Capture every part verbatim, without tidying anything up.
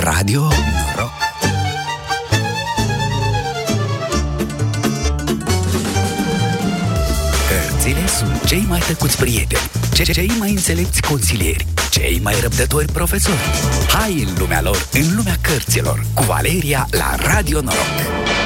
Radio Noroc. Cărțile sunt cei mai tăcuți prieteni, cei mai înțelepți consilieri, cei mai răbdători profesori. Hai în lumea lor, în lumea cărților, cu Valeria la Radio Noroc.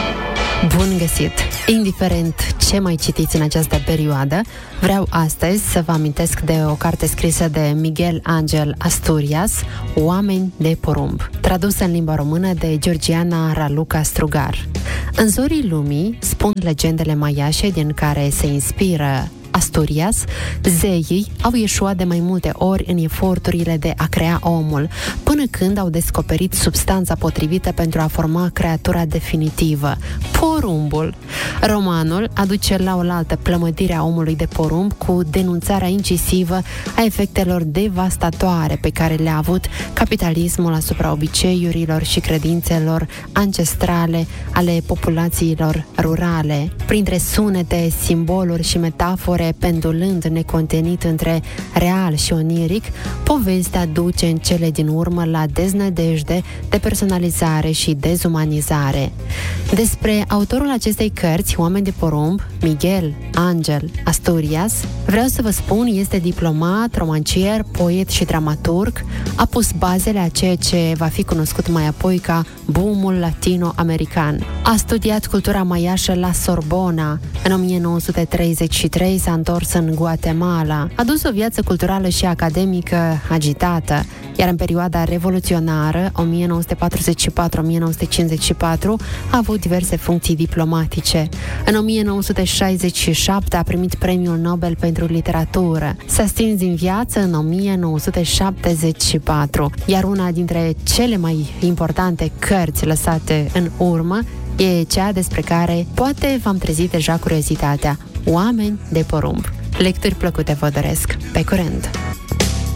Bun găsit! Indiferent ce mai citiți în această perioadă, vreau astăzi să vă amintesc de o carte scrisă de Miguel Ángel Asturias, Oameni de porumb, tradusă în limba română de Georgiana Raluca Strugar. În zorii lumii, spun legendele maiașe din care se inspiră Asturias, zeii au ieșuat de mai multe ori în eforturile de a crea omul, până când au descoperit substanța potrivită pentru a forma creatura definitivă, porumbul. Romanul aduce la oaltă plămădirea omului de porumb cu denunțarea incisivă a efectelor devastatoare pe care le-a avut capitalismul asupra obiceiurilor și credințelor ancestrale ale populațiilor rurale. Printre sunete, simboluri și metafore, pendulând necontenit între real și oniric, povestea duce în cele din urmă la deznădejde, depersonalizare și dezumanizare. Despre autorul acestei cărți, Oameni de porumb, Miguel Ángel Asturias, vreau să vă spun, este diplomat, romancier, poet și dramaturg, a pus bazele a ceea ce va fi cunoscut mai apoi ca boomul latino-american. A studiat cultura maiașă la Sorbona. În o mie nouă sute treizeci și trei s-a întors în Guatemala. A dus o viață culturală și academică agitată, iar în perioada revoluționară, o mie nouă sute patruzeci și patru - o mie nouă sute cincizeci și patru, a avut diverse funcții diplomatice. În o mie nouă sute șaizeci și șapte a primit Premiul Nobel pentru literatură. S-a stins din viață în o mie nouă sute șaptezeci și patru, iar una dintre cele mai importante cărți lăsate în urmă e cea despre care poate v-am trezit deja curiozitatea, Oameni de porumb. Lecturi plăcute vă doresc. Pe curând!